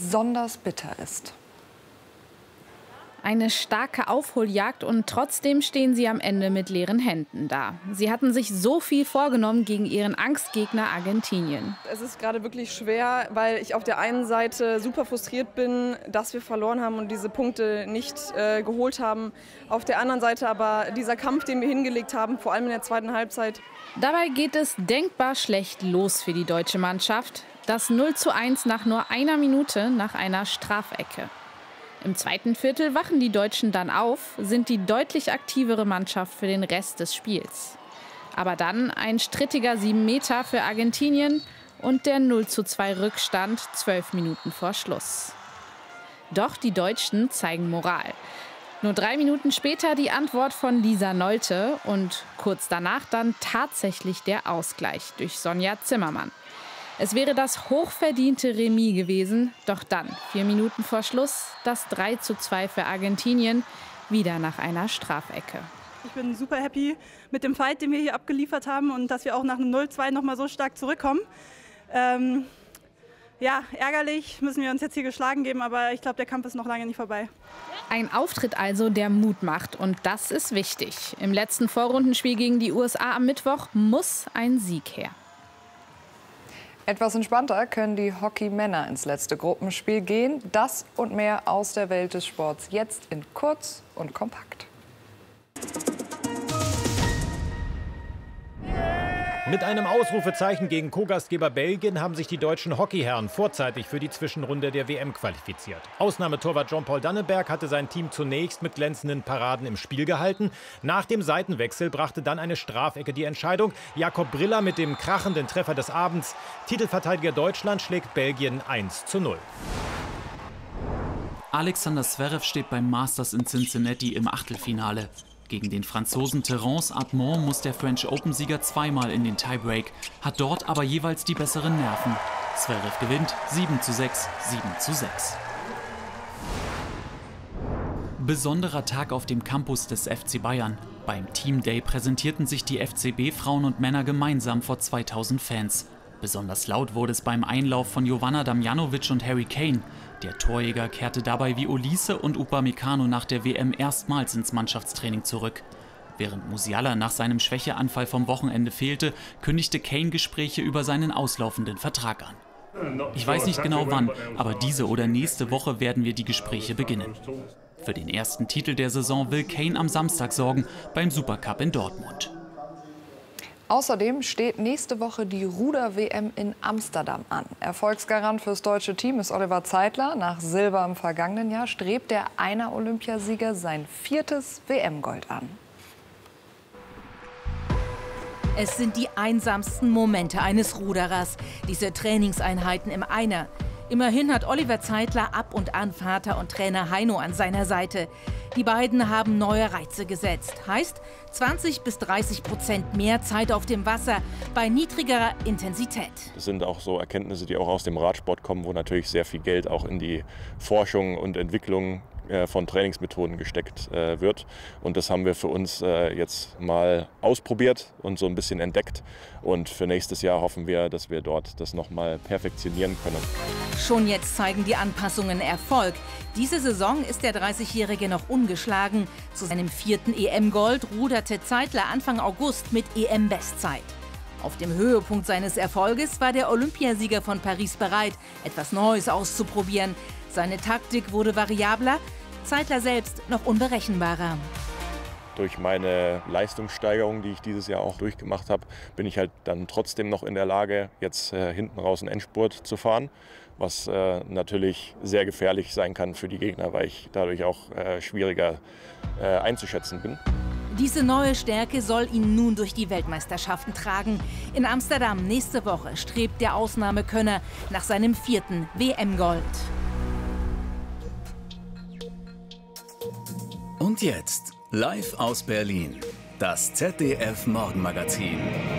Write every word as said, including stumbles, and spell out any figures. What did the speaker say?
besonders bitter ist. Eine starke Aufholjagd und trotzdem stehen sie am Ende mit leeren Händen da. Sie hatten sich so viel vorgenommen gegen ihren Angstgegner Argentinien. Es ist gerade wirklich schwer, weil ich auf der einen Seite super frustriert bin, dass wir verloren haben und diese Punkte nicht äh, geholt haben. Auf der anderen Seite aber dieser Kampf, den wir hingelegt haben, vor allem in der zweiten Halbzeit. Dabei geht es denkbar schlecht los für die deutsche Mannschaft. Das null zu eins nach nur einer Minute nach einer Strafecke. Im zweiten Viertel wachen die Deutschen dann auf, sind die deutlich aktivere Mannschaft für den Rest des Spiels. Aber dann ein strittiger sieben Meter für Argentinien und der null zu zwei Rückstand zwölf Minuten vor Schluss. Doch die Deutschen zeigen Moral. Nur drei Minuten später die Antwort von Lisa Nolte und kurz danach dann tatsächlich der Ausgleich durch Sonja Zimmermann. Es wäre das hochverdiente Remis gewesen, doch dann, vier Minuten vor Schluss, das drei zu zwei für Argentinien, wieder nach einer Strafecke. Ich bin super happy mit dem Fight, den wir hier abgeliefert haben und dass wir auch nach einem null zwei noch mal so stark zurückkommen. Ähm, ja, ärgerlich, müssen wir uns jetzt hier geschlagen geben, aber ich glaube, der Kampf ist noch lange nicht vorbei. Ein Auftritt also, der Mut macht und das ist wichtig. Im letzten Vorrundenspiel gegen die U S A am Mittwoch muss ein Sieg her. Etwas entspannter können die Hockeymänner ins letzte Gruppenspiel gehen. Das und mehr aus der Welt des Sports jetzt in kurz und kompakt. Mit einem Ausrufezeichen gegen Co-Gastgeber Belgien haben sich die deutschen Hockeyherren vorzeitig für die Zwischenrunde der W M qualifiziert. Ausnahmetorwart Jean-Paul Dannenberg hatte sein Team zunächst mit glänzenden Paraden im Spiel gehalten. Nach dem Seitenwechsel brachte dann eine Strafecke die Entscheidung. Jakob Briller mit dem krachenden Treffer des Abends. Titelverteidiger Deutschland schlägt Belgien eins zu null. Alexander Zverev steht beim Masters in Cincinnati im Achtelfinale. Gegen den Franzosen Terence Atmont muss der French Open-Sieger zweimal in den Tiebreak, hat dort aber jeweils die besseren Nerven. Zverev gewinnt sieben zu sechs, sieben zu sechs. Besonderer Tag auf dem Campus des F C Bayern. Beim Team Day präsentierten sich die F C B-Frauen und Männer gemeinsam vor zweitausend Fans. Besonders laut wurde es beim Einlauf von Jovana Damjanovic und Harry Kane. Der Torjäger kehrte dabei wie Olise und Upamecano nach der W M erstmals ins Mannschaftstraining zurück. Während Musiala nach seinem Schwächeanfall vom Wochenende fehlte, kündigte Kane Gespräche über seinen auslaufenden Vertrag an. Ich weiß nicht genau wann, aber diese oder nächste Woche werden wir die Gespräche beginnen. Für den ersten Titel der Saison will Kane am Samstag sorgen, beim Supercup in Dortmund. Außerdem steht nächste Woche die Ruder-W M in Amsterdam an. Erfolgsgarant fürs deutsche Team ist Oliver Zeitler. Nach Silber im vergangenen Jahr strebt der Einer-Olympiasieger sein viertes W M-Gold an. Es sind die einsamsten Momente eines Ruderers, diese Trainingseinheiten im Einer. Immerhin hat Oliver Zeitler ab und an Vater und Trainer Heino an seiner Seite. Die beiden haben neue Reize gesetzt. Heißt zwanzig bis dreißig Prozent mehr Zeit auf dem Wasser bei niedrigerer Intensität. Das sind auch so Erkenntnisse, die auch aus dem Radsport kommen, wo natürlich sehr viel Geld auch in die Forschung und Entwicklung von Trainingsmethoden gesteckt äh, wird. Und das haben wir für uns äh, jetzt mal ausprobiert und so ein bisschen entdeckt. Und für nächstes Jahr hoffen wir, dass wir dort das noch mal perfektionieren können. Schon jetzt zeigen die Anpassungen Erfolg. Diese Saison ist der dreißigjährige noch ungeschlagen. Zu seinem vierten E M-Gold ruderte Zeitler Anfang August mit E M-Bestzeit. Auf dem Höhepunkt seines Erfolges war der Olympiasieger von Paris bereit, etwas Neues auszuprobieren. Seine Taktik wurde variabler, Zeitler selbst noch unberechenbarer. Durch meine Leistungssteigerung, die ich dieses Jahr auch durchgemacht habe, bin ich halt dann trotzdem noch in der Lage, jetzt äh, hinten raus einen Endspurt zu fahren, was äh, natürlich sehr gefährlich sein kann für die Gegner, weil ich dadurch auch äh, schwieriger äh, einzuschätzen bin. Diese neue Stärke soll ihn nun durch die Weltmeisterschaften tragen. In Amsterdam nächste Woche strebt der Ausnahmekönner nach seinem vierten W M-Gold. Und jetzt, live aus Berlin, das Z D F-Morgenmagazin.